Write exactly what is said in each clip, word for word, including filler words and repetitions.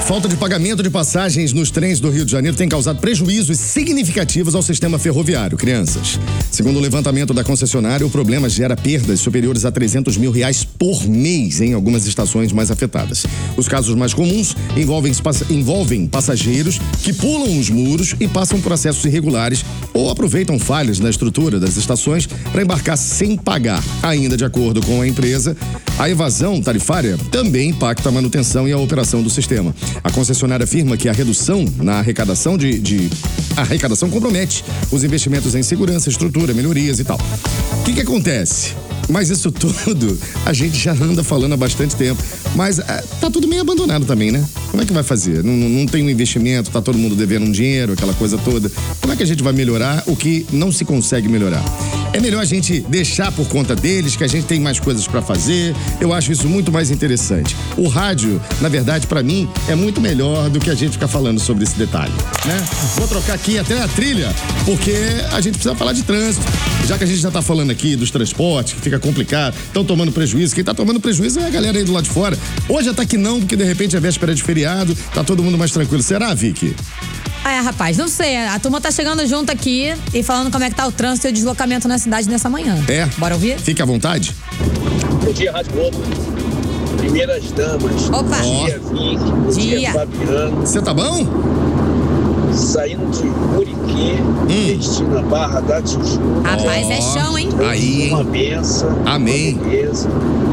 falta de pagamento de passagens nos trens do Rio de Janeiro tem causado prejuízos significativos ao sistema ferroviário, crianças. Segundo o levantamento da concessionária, o problema gera perdas superiores a trezentos mil reais por mês em algumas estações mais afetadas. Os casos mais comuns envolvem, envolvem passageiros que pulam os muros e passam por acessos irregulares ou aproveitam falhas na estrutura das estações para embarcar sem pagar. Ainda de acordo com a empresa, a evasão tarifária também impacta a manutenção e a operação do sistema. A concessionária afirma que a redução na arrecadação de, de a arrecadação compromete os investimentos em segurança, estrutura, melhorias e tal. O que que acontece? Mas isso tudo a gente já anda falando há bastante tempo. Mas é, tá tudo meio abandonado também, né? Como é que vai fazer? Não, não, não tem um investimento, tá todo mundo devendo um dinheiro, aquela coisa toda. Como é que a gente vai melhorar o que não se consegue melhorar? É melhor a gente deixar por conta deles, que a gente tem mais coisas pra fazer. Eu acho isso muito mais interessante. O rádio, na verdade, pra mim, é muito melhor do que a gente ficar falando sobre esse detalhe, né? Vou trocar aqui até a trilha, porque a gente precisa falar de trânsito. Já que a gente já tá falando aqui dos transportes, que fica complicado, estão tomando prejuízo. Quem tá tomando prejuízo é a galera aí do lado de fora. Hoje até que não, porque de repente é véspera de feriado, tá todo mundo mais tranquilo. Será, Vicky? É, rapaz, não sei. A turma tá chegando junto aqui e falando como é que tá o trânsito e o deslocamento na cidade nessa manhã. É? Bora ouvir? Fique à vontade. Bom dia, Rádio Globo. Primeiras damas. Opa! Bom dia, Vicky. Bom dia, Dia. Fabiano. Você tá bom? Saindo de Muriquê, Hum. destino a Barra da Tijuca. Rapaz, Ó. é chão, hein? Aí, Uma hein? benção. Amém. Uma beleza.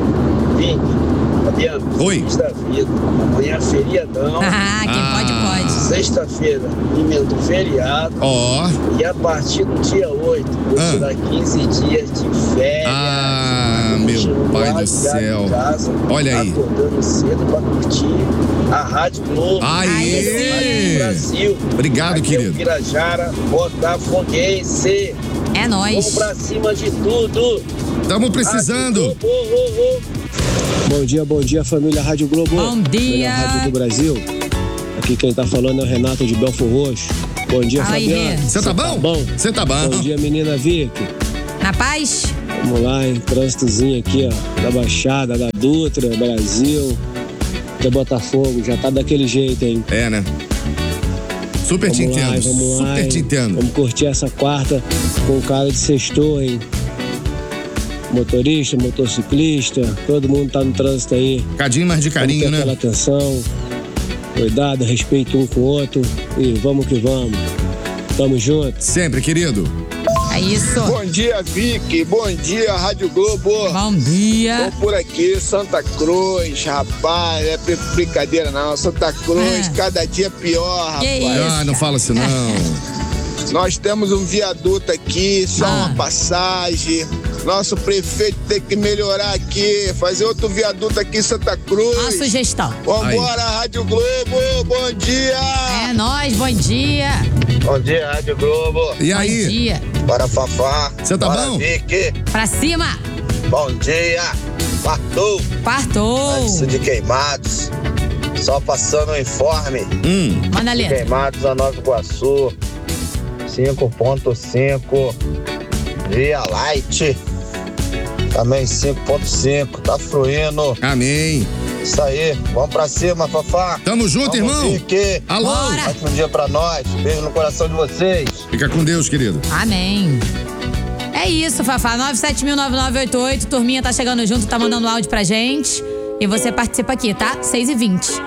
Vicky, Fabiano. Oi. Feliz da vida. Amanhã é feriadão. Ah, quem Ah. pode, pode. Sexta-feira, emenda o feriado. Ó. E a partir do dia oito, vou Ah. tirar quinze dias de férias. Ah, meu pai do céu. Casa, Olha aí. Acordando cedo pra curtir a Rádio Globo. Aê! Rádio Brasil. Obrigado, Aqui é o querido. Pirajara, Botafoguense. É nóis. Vamos pra cima de tudo. Tamo precisando. Rádio Globo, oh, oh. Bom dia, bom dia, família Rádio Globo. Bom dia. Melhor rádio do Brasil. Aqui quem tá falando é o Renato de Belfor Roxo. Bom dia, Fala aí, Fabiano. Rê. Você tá bom? bom? Você tá bom? Bom dia, menina Vicky. Na paz? Vamos lá, em trânsitozinho aqui, ó, da Baixada, da Dutra, Brasil, até Botafogo. Já tá daquele jeito, hein? É, né? Super te Vamos lá, entendo. vamos lá. Super hein? te entendo. Vamos curtir essa quarta com cara de sextou, hein? Motorista, motociclista, todo mundo tá no trânsito aí. Cadinho mais de carinho, Vamos ter aquela né? atenção, cuidado, respeito um com o outro e vamos que vamos. Tamo junto. Sempre, querido. É isso. Bom dia, Vicky. Bom dia, Rádio Globo. Bom dia. Tô por aqui, Santa Cruz, rapaz, é brincadeira não, Santa Cruz, Ah. cada dia pior, Que rapaz. isso? Ah, não fala assim, não. Nós temos um viaduto aqui, só Ah. uma passagem. Nosso prefeito tem que melhorar aqui, fazer outro viaduto aqui em Santa Cruz. Uma sugestão. Vambora, Rádio Globo, bom dia! É nóis, bom dia. Bom dia, Rádio Globo. E Bom aí? dia. Bora, Fafá. Você tá Bora, bom? Vicky. Pra cima. Bom dia. Partou. Partou. Antes de Queimados. Só passando o informe. Hum. Manda a letra. Queimados a Nova Iguaçu. cinco ponto cinco. Via Light. Também cinco ponto cinco. Tá fluindo. Amém. Isso aí. Vamos pra cima, Fafá. Tamo junto, Vamos, irmão. Vicky. Alô. Bora. Ótimo dia pra nós. Beijo no coração de vocês. Fica com Deus, querido. Amém. É isso, Fafá. nove sete mil nove nove oito oito. Turminha tá chegando junto, tá mandando áudio pra gente. E você participa aqui, tá? seis e vinte.